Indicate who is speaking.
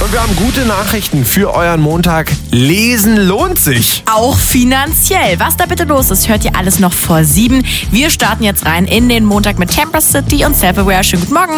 Speaker 1: Und wir haben gute Nachrichten für euren Montag. Lesen lohnt sich.
Speaker 2: Auch finanziell. Was da bitte los ist, hört ihr alles noch vor 7. Wir starten jetzt rein in den Montag mit Campus City und Self-Aware. Schönen guten Morgen.